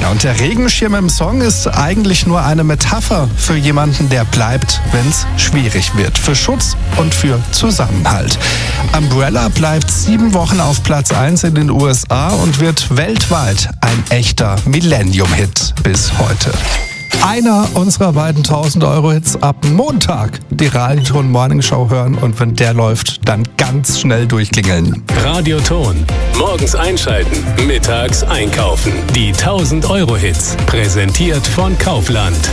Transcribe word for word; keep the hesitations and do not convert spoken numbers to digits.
und der Regenschirm im Song ist eigentlich nur eine Metapher für jemanden, der bleibt, wenn es schwierig wird. Für Schutz und für Zusammenhalt. Umbrella bleibt sieben Wochen auf Platz eins in den U S A und wird weltweit ein echter Millennium-Hit bis heute. Einer unserer beiden tausend-Euro-Hits ab Montag. Die Radioton Morning Show hören und wenn der läuft, dann ganz schnell durchklingeln. Radioton. Morgens einschalten, mittags einkaufen. Die tausend-Euro-Hits. Präsentiert von Kaufland.